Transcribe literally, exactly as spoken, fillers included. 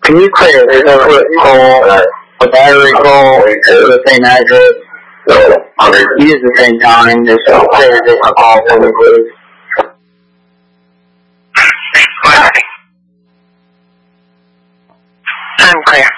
Can you clear this quick call, the battery call, the same address, use the same time, just clear a different call for me, please? I'm clear.